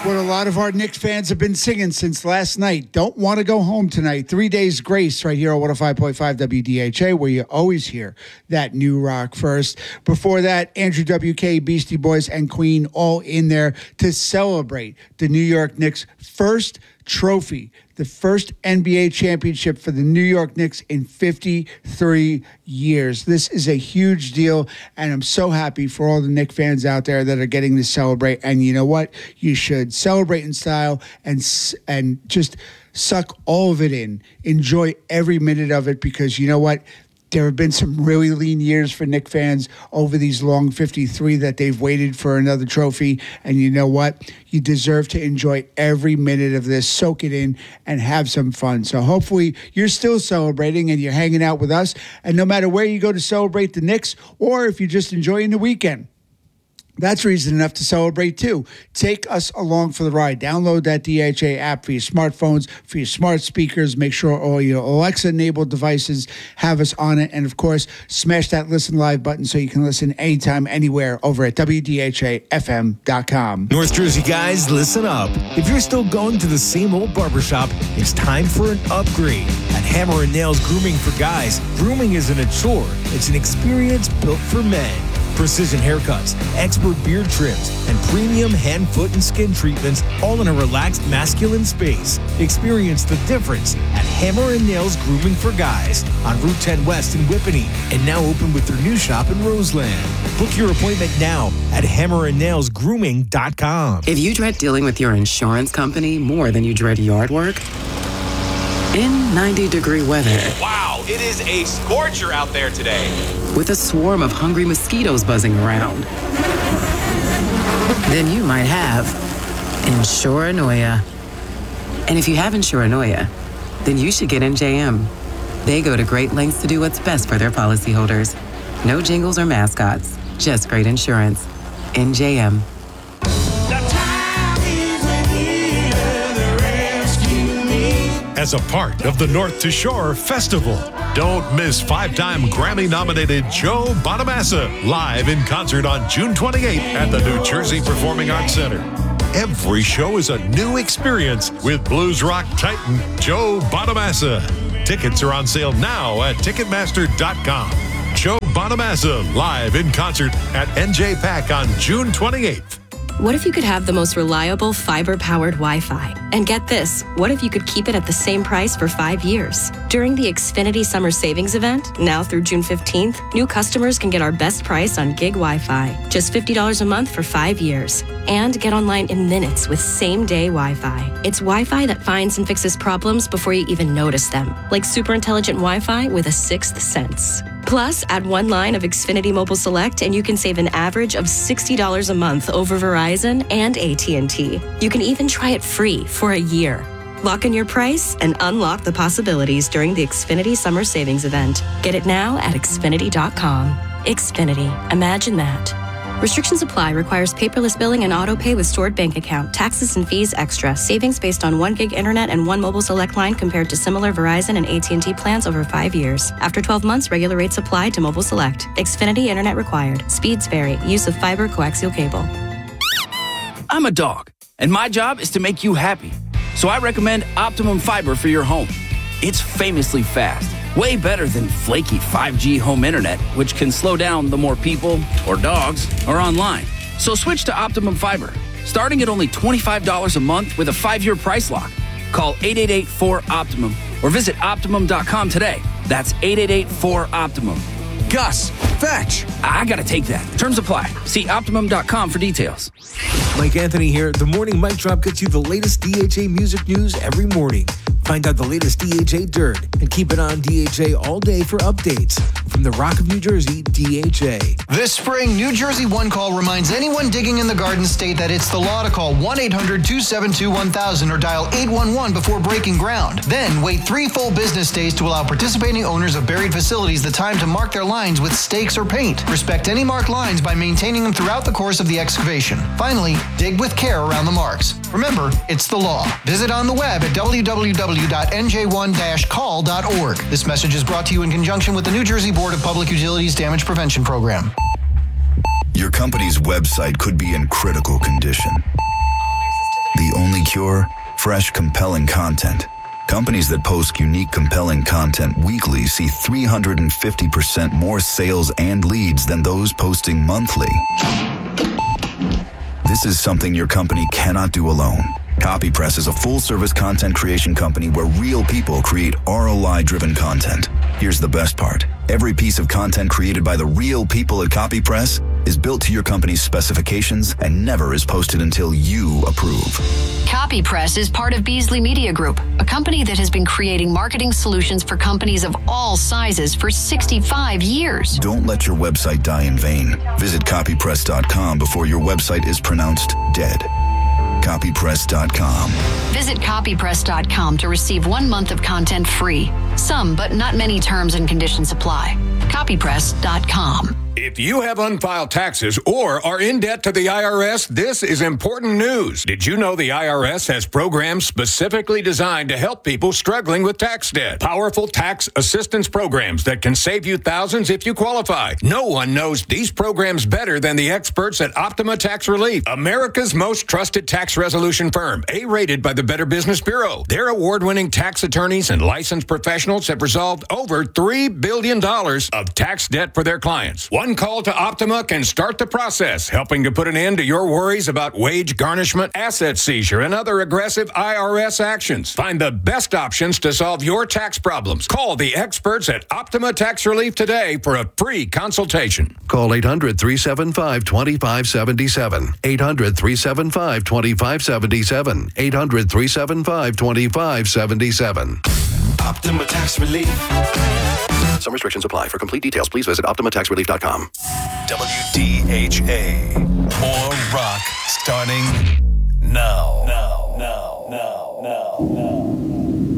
What a lot of our Knicks fans have been singing since last night. Don't want to go home tonight. 3 Days Grace right here on 105.5 WDHA, where you always hear that new rock first. Before that, Andrew WK, Beastie Boys, and Queen all in there to celebrate the New York Knicks' first trophy, the first NBA championship for the New York Knicks in 53 years. This is a huge deal, and I'm so happy for all the Knicks fans out there that are getting to celebrate. And you know what? You should celebrate in style and just suck all of it in. Enjoy every minute of it, because you know what? There have been some really lean years for Knicks fans over these long 53 that they've waited for another trophy. And you know what? You deserve to enjoy every minute of this, soak it in, and have some fun. So hopefully you're still celebrating and you're hanging out with us. And no matter where you go to celebrate the Knicks, or if you're just enjoying the weekend, that's reason enough to celebrate too. Take us along for the ride. Download that DHA app for your smartphones, for your smart speakers. Make sure all your Alexa-enabled devices have us on it. And, of course, smash that Listen Live button so you can listen anytime, anywhere over at WDHAFM.com. North Jersey guys, listen up. If you're still going to the same old barbershop, it's time for an upgrade. At Hammer & Nails Grooming for Guys, grooming isn't a chore. It's an experience built for men. Precision haircuts, expert beard trims, and premium hand, foot, and skin treatments, all in a relaxed, masculine space. Experience the difference at Hammer & Nails Grooming for Guys on Route 10 West in Whippany, and now open with their new shop in Roseland. Book your appointment now at hammerandnailsgrooming.com. If you dread dealing with your insurance company more than you dread yard work, in 90-degree weather. Wow, it is a scorcher out there today. With a swarm of hungry mosquitoes buzzing around. Then you might have Insuranoia. And if you have Insuranoia, then you should get NJM. They go to great lengths to do what's best for their policyholders. No jingles or mascots, just great insurance. NJM. As a part of the North to Shore Festival. Don't miss 5-time Grammy-nominated Joe Bonamassa live in concert on June 28th at the New Jersey Performing Arts Center. Every show is a new experience with blues rock titan Joe Bonamassa. Tickets are on sale now at Ticketmaster.com. Joe Bonamassa live in concert at NJPAC on June 28th. What if you could have the most reliable fiber-powered Wi-Fi? And get this, what if you could keep it at the same price for 5 years? During the Xfinity Summer Savings Event, now through June 15th, new customers can get our best price on gig Wi-Fi, just $50 a month for 5 years. And get online in minutes with same-day Wi-Fi. It's Wi-Fi that finds and fixes problems before you even notice them, like super intelligent Wi-Fi with a sixth sense. Plus, add one line of Xfinity Mobile Select and you can save an average of $60 a month over Verizon and AT&T. You can even try it free for a year. Lock in your price and unlock the possibilities during the Xfinity Summer Savings Event. Get it now at Xfinity.com. Xfinity. Imagine that. Restrictions apply. Requires paperless billing and auto pay with stored bank account. Taxes and fees extra. Savings based on 1 gig internet and 1 mobile select line compared to similar Verizon and AT&T plans over 5 years. After 12 months, regular rates apply to mobile select. Xfinity internet required. Speeds vary. Use of fiber coaxial cable. I'm a dog, and my job is to make you happy. So I recommend Optimum Fiber for your home. It's famously fast. Way better than flaky 5G home internet, which can slow down the more people or dogs are online. So switch to Optimum Fiber, starting at only $25 a month with a 5-year price lock. Call 888-4-OPTIMUM or visit Optimum.com today. That's 888-4-OPTIMUM. Gus, fetch. I gotta take that. Terms apply. See Optimum.com for details. Mike Anthony here. The Morning Mic Drop gets you the latest DHA music news every morning. Find out the latest DHA dirt and keep it on DHA all day for updates. From the Rock of New Jersey, DHA. This spring, New Jersey One Call reminds anyone digging in the Garden State that it's the law to call 1-800-272-1000 or dial 811 before breaking ground. Then wait 3 full business days to allow participating owners of buried facilities the time to mark their lines with stakes or paint. Respect any marked lines by maintaining them throughout the course of the excavation. Finally, dig with care around the marks. Remember, it's the law. Visit on the web at www.nj1-call.org. This message is brought to you in conjunction with the New Jersey Board of Public Utilities Damage Prevention Program. Your company's website could be in critical condition. secure, fresh, compelling content. Companies that post unique, compelling content weekly see 350% more sales and leads than those posting monthly. This is something your company cannot do alone. CopyPress is a full-service content creation company where real people create ROI-driven content. Here's the best part. Every piece of content created by the real people at CopyPress is built to your company's specifications and never is posted until you approve. CopyPress is part of Beasley Media Group, a company that has been creating marketing solutions for companies of all sizes for 65 years. Don't let your website die in vain. Visit copypress.com before your website is pronounced dead. Copypress.com. Visit copypress.com to receive 1 month of content free. Some, but not many terms and conditions apply. Copypress.com. If you have unfiled taxes or are in debt to the IRS, this is important news. Did you know the IRS has programs specifically designed to help people struggling with tax debt? Powerful tax assistance programs that can save you thousands if you qualify. No one knows these programs better than the experts at Optima Tax Relief, America's most trusted tax resolution firm, A-rated by the Better Business Bureau. Their award-winning tax attorneys and licensed professionals have resolved over $3 billion of tax debt for their clients. One call to Optima can start the process, helping to put an end to your worries about wage garnishment, asset seizure, and other aggressive IRS actions. Find the best options to solve your tax problems. Call the experts at Optima Tax Relief today for a free consultation. Call 800-375-2577. 800-375-2577. 800-375-2577. Optima Tax Relief. Some restrictions apply. For complete details, please visit OptimaTaxRelief.com. WDHA. More rock starting now.